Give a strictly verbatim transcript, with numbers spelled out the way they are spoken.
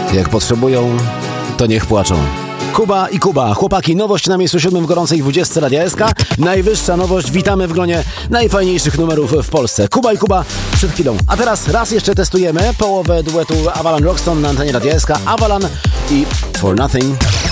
Jak potrzebują, to niech płaczą. Kuba i Kuba. Chłopaki, nowość na miejscu siódmym w gorącej dwudziestce Radia S K. Najwyższa nowość. Witamy w gronie najfajniejszych numerów w Polsce. Kuba i Kuba przed chwilą. A teraz raz jeszcze testujemy połowę duetu Avalan Roxton na antenie Radia S K. Avalan i For Nothing.